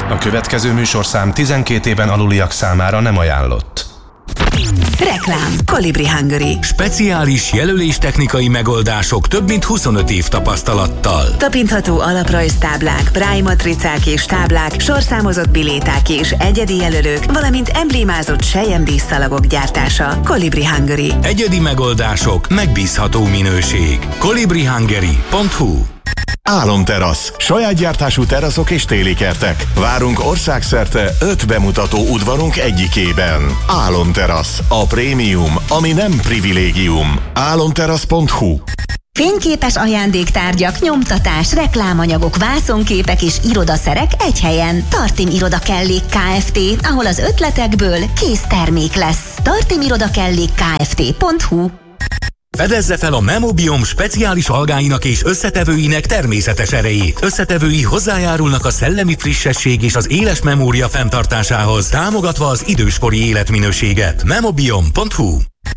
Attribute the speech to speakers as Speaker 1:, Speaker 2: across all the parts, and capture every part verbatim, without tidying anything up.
Speaker 1: A következő műsorszám tizenkét éven aluliak számára nem ajánlott.
Speaker 2: Reklám. Kolibri Hungary.
Speaker 3: Speciális jelöléstechnikai megoldások több mint huszonöt év tapasztalattal.
Speaker 2: Tapintható alaprajztáblák, Braille matricák és táblák, sorszámozott biléták és egyedi jelölők, valamint emblémázott selyemdíszszalagok gyártása. Kolibri Hungary.
Speaker 3: Egyedi megoldások, megbízható minőség. kolibri hungary pont hu.
Speaker 4: Álomterasz. Saját gyártású teraszok és télikertek. Várunk országszerte öt bemutató udvarunk egyikében. Álomterasz. A prémium, ami nem privilégium. álomterasz pont hu.
Speaker 5: Fényképes ajándéktárgyak, nyomtatás, reklámanyagok, vászonképek és irodaszerek egy helyen. Tartim Irodakellék Kft., ahol az ötletekből kész termék lesz. tartim irodakellék kft pont hu.
Speaker 3: Fedezze fel a Memobiom speciális algáinak és összetevőinek természetes erejét. Összetevői hozzájárulnak a szellemi frissesség és az éles memória fenntartásához, támogatva az időskori életminőséget. memobiom pont hu.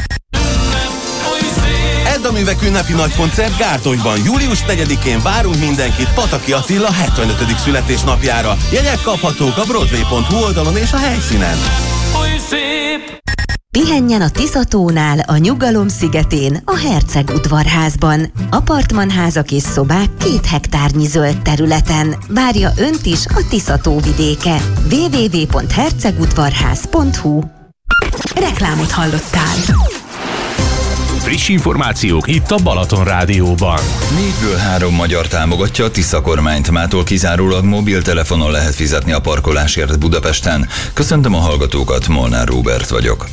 Speaker 6: Edda Művek ünnepi nagykoncert Gárdonyban. július negyedikén várunk mindenkit Pataki Attila hetvenötödik születésnapjára. Jegyek kaphatók a broadway pont hu oldalon és a helyszínen.
Speaker 5: Pihenjen a Tiszatónál, a Nyugalom szigetén, a Herceg udvarházban. Apartmanházak és szobák két hektárnyi zöld területen. Várja önt is a Tiszató vidéke. double-u double-u double-u pont hercegudvarház pont hu.
Speaker 2: Reklámot hallottál.
Speaker 7: Friss információk itt a Balaton Rádióban.
Speaker 8: Négyből három magyar támogatja a Tisza kormányt. Mától kizárólag mobiltelefonon lehet fizetni a parkolásért Budapesten. Köszöntöm a hallgatókat, Molnár Róbert vagyok.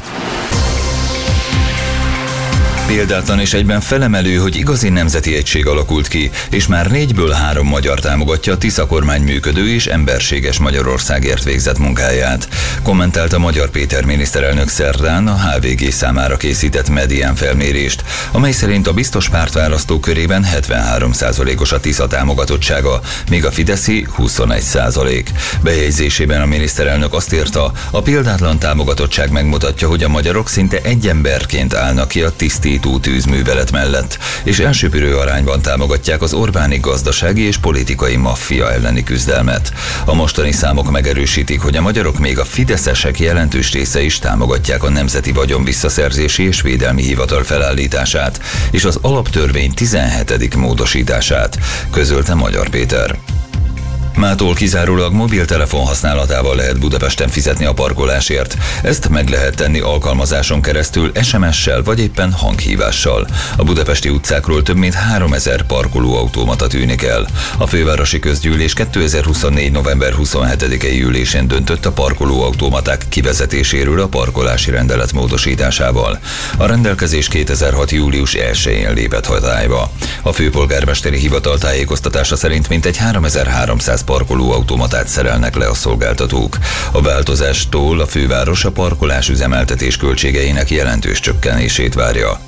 Speaker 8: Példátlan és egyben felemelő, hogy igazi nemzeti egység alakult ki, és már négyből három magyar támogatja a Tisza kormány működő és emberséges Magyarországért végzett munkáját. Kommentálta Magyar Péter miniszterelnök szerdán a há vé gé számára készített medián felmérést, amely szerint a biztos pártválasztók körében hetvenhárom százalékos a Tisza támogatottsága, míg a fideszi huszonegy százalék. Bejegyzésében a miniszterelnök azt írta, a példátlan támogatottság megmutatja, hogy a magyarok szinte egy emberként állnak ki a tisztító tűzművelet mellett, és elsöpörő arányban támogatják az Orbáni gazdasági és politikai maffia elleni küzdelmet. A mostani számok megerősítik, hogy a magyarok még a fideszesek jelentős része is támogatják a Nemzeti Vagyon Visszaszerzési és Védelmi Hivatal felállítását és az alaptörvény tizenhetedik módosítását, közölte Magyar Péter. Mától kizárólag mobiltelefon használatával lehet Budapesten fizetni a parkolásért. Ezt meg lehet tenni alkalmazáson keresztül, es em es-sel vagy éppen hanghívással. A budapesti utcákról több mint háromezer parkolóautomata tűnik el. A fővárosi közgyűlés kétezer-huszonnégy. november huszonhetedikei ülésén döntött a parkolóautomaták kivezetéséről a parkolási rendelet módosításával. A rendelkezés kétezer-hat. július elsején lépett hatályba. A főpolgármesteri hivatal tájékoztatása szerint mintegy háromezer-háromszáz parkolóautomatát szerelnek le a szolgáltatók. A változástól a főváros a parkolás üzemeltetés költségeinek jelentős csökkenését várja.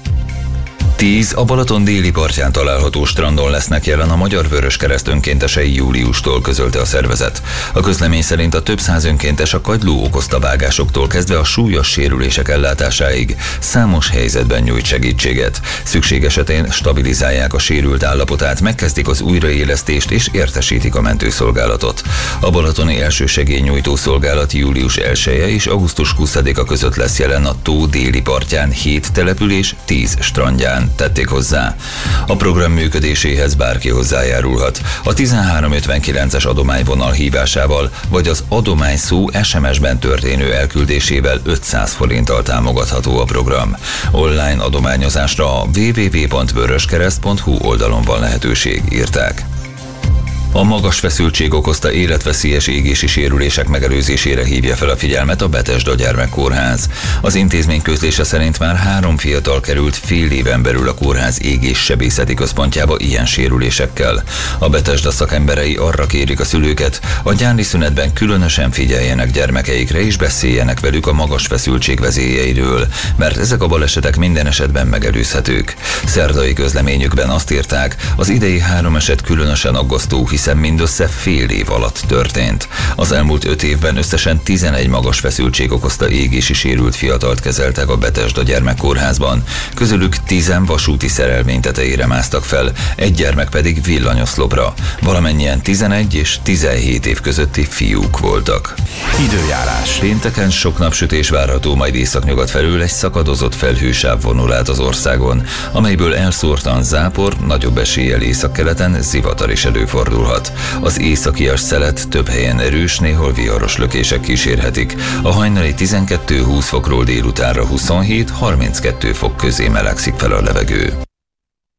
Speaker 8: tíz a Balaton déli partján található strandon lesznek jelen a Magyar Vöröskereszt önkéntesei júliustól, közölte a szervezet. A közlemény szerint a több száz önkéntes a kagyló okozta vágásoktól kezdve a súlyos sérülések ellátásáig számos helyzetben nyújt segítséget. Szükség esetén stabilizálják a sérült állapotát, megkezdik az újraélesztést és értesítik a mentőszolgálatot. A balatoni elsősegélynyújtó szolgálat július elseje és augusztus huszadika között lesz jelen a tó déli partján hét település tíz strandján, tették hozzá. A program működéséhez bárki hozzájárulhat. A tizenhárom ötvenkilences adományvonal hívásával vagy az adomány szó es em es-ben történő elküldésével ötszáz forinttal támogatható a program. Online adományozásra a double-u double-u double-u pont vöröskereszt pont hu oldalon van lehetőség, írták. A magas feszültség okozta életveszélyes égési sérülések megelőzésére hívja fel a figyelmet a Betesda Gyermekkórház. Az intézmény közlése szerint már három fiatal került fél éven belül a kórház égéssebészeti központjába ilyen sérülésekkel. A Betesda szakemberei arra kérik a szülőket, a nyári szünetben különösen figyeljenek gyermekeikre és beszéljenek velük a magas feszültség veszélyeiről, mert ezek a balesetek minden esetben megelőzhetők. Szerdai közleményükben azt írták, az idei három eset különösen aggasztó, hiszen mindössze fél év alatt történt. Az elmúlt öt évben összesen tizenegy magas feszültség okozta égési sérült fiatalt kezeltek a Betesda gyermekkórházban. Közülük tizen vasúti szerelvény tetejére másztak fel, egy gyermek pedig villanyoszlopra. Valamennyien tizenegy és tizenhét év közötti fiúk voltak.
Speaker 1: Időjárás.
Speaker 8: Pénteken sok napsütés várható, majd északnyugat felül egy szakadozott felhősáv vonul át az országon, amelyből elszórtan zápor, nagyobb eséllyel északkeleten zivatar is előfordulhat. Az északi-as szelet több helyen erős, néhol viharos lökések kísérhetik. A hajnali tizenkettő-húsz fokról délutánra huszonhét-harminckettő fok közé melegszik fel a levegő.